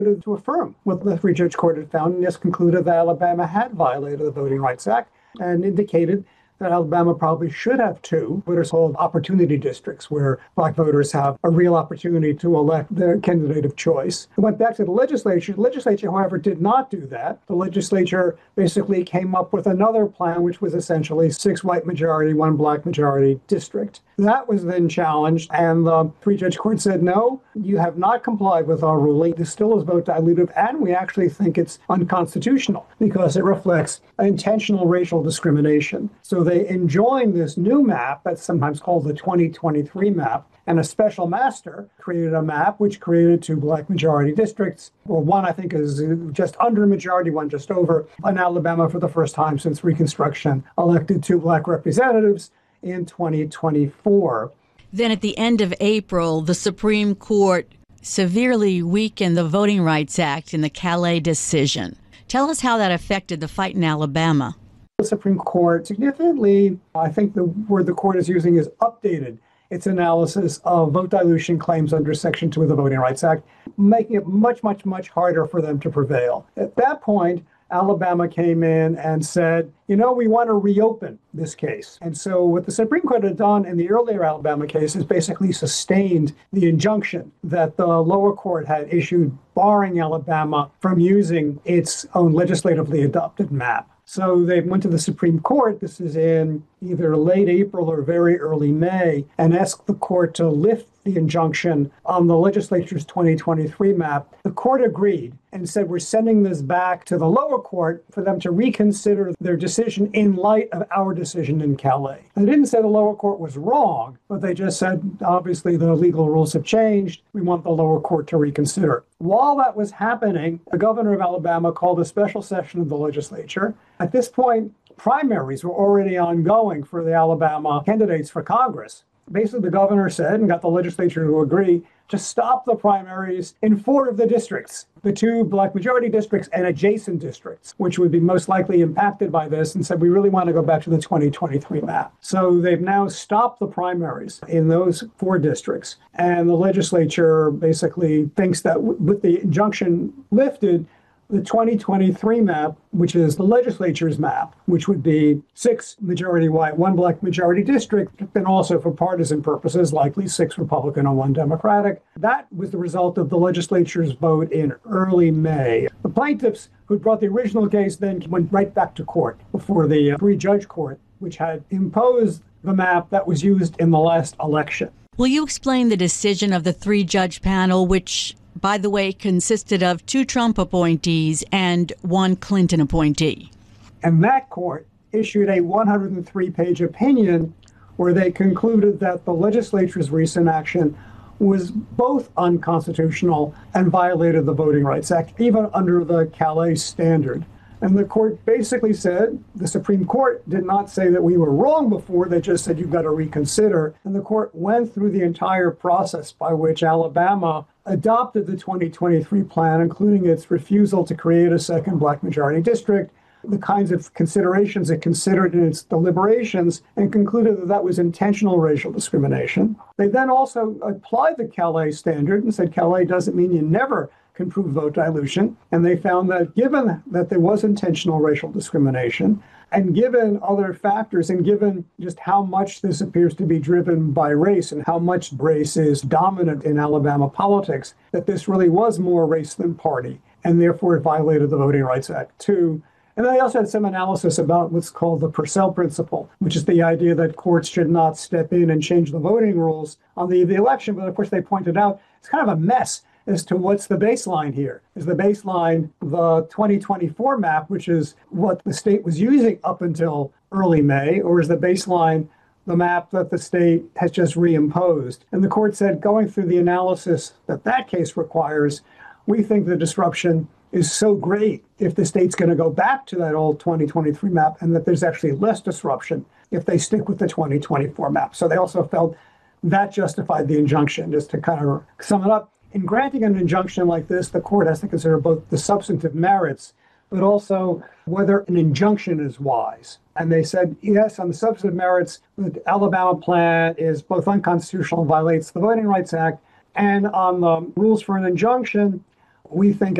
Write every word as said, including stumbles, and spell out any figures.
to affirm what the three-judge court had found and just concluded that Alabama had violated the Voting Rights Act and indicated that Alabama probably should have two what are called opportunity districts, where Black voters have a real opportunity to elect their candidate of choice. It went back to the legislature. The legislature, however, did not do that. The legislature basically came up with another plan, which was essentially six white majority, one Black majority district. That was then challenged, and the three-judge court said, no, you have not complied with our ruling. This still is vote dilutive, and we actually think it's unconstitutional because it reflects intentional racial discrimination. So they enjoined this new map that's sometimes called the twenty twenty-three map, and a special master created a map which created two Black majority districts. Well, one I think is just under majority, one just over. In Alabama, for the first time since Reconstruction, elected two Black representatives in twenty twenty-four. Then at the end of April, the Supreme Court severely weakened the Voting Rights Act in the Calais decision. Tell us how that affected the fight in Alabama. The Supreme Court significantly, I think the word the court is using is updated its analysis of vote dilution claims under Section two of the Voting Rights Act, making it much, much, much harder for them to prevail. At that point, Alabama came in and said, you know, we want to reopen this case. And so what the Supreme Court had done in the earlier Alabama case is basically sustained the injunction that the lower court had issued barring Alabama from using its own legislatively adopted map. So they went to the Supreme Court, this is in either late April or very early May, and asked the court to lift the injunction on the legislature's twenty twenty-three map. The court agreed and said, we're sending this back to the lower court for them to reconsider their decision in light of our decision in Calais. They didn't say the lower court was wrong, but they just said, obviously, the legal rules have changed. We want the lower court to reconsider. While that was happening, the governor of Alabama called a special session of the legislature. At this point, primaries were already ongoing for the Alabama candidates for Congress. Basically, the governor said, and got the legislature to agree, to stop the primaries in four of the districts, the two Black majority districts and adjacent districts, which would be most likely impacted by this, and said, we really want to go back to the twenty twenty-three map. So they've now stopped the primaries in those four districts. And the legislature basically thinks that w- with the injunction lifted, the twenty twenty-three map, which is the legislature's map, which would be six majority white, one Black majority district, and also for partisan purposes, likely six Republican and one Democratic. That was the result of the legislature's vote in early May. The plaintiffs who brought the original case then went right back to court before the three-judge court, which had imposed the map that was used in the last election. Will you explain the decision of the three-judge panel, which, by the way, consisted of two Trump appointees and one Clinton appointee? And that court issued a one hundred three page opinion where they concluded that the legislature's recent action was both unconstitutional and violated the Voting Rights Act, even under the Calais standard. And the court basically said, the Supreme Court did not say that we were wrong before, they just said you've got to reconsider. And the court went through the entire process by which Alabama adopted the twenty twenty-three plan, including its refusal to create a second Black majority district, the kinds of considerations it considered in its deliberations, and concluded that that was intentional racial discrimination. They then also applied the Calais standard and said Calais doesn't mean you never can prove vote dilution. And they found that given that there was intentional racial discrimination, and given other factors, and given just how much this appears to be driven by race and how much race is dominant in Alabama politics, that this really was more race than party, and therefore it violated the Voting Rights Act too. And they also had some analysis about what's called the Purcell principle, which is the idea that courts should not step in and change the voting rules on the, the election. But of course, they pointed out it's kind of a mess as to what's the baseline here. Is the baseline the twenty twenty-four map, which is what the state was using up until early May, or is the baseline the map that the state has just reimposed? And the court said, going through the analysis that that case requires, we think the disruption is so great if the state's going to go back to that old twenty twenty-three map, and that there's actually less disruption if they stick with the twenty twenty-four map. So they also felt that justified the injunction. Just to kind of sum it up, in granting an injunction like this, the court has to consider both the substantive merits, but also whether an injunction is wise. And they said, yes, on the substantive merits, the Alabama plan is both unconstitutional and violates the Voting Rights Act. And on the rules for an injunction, we think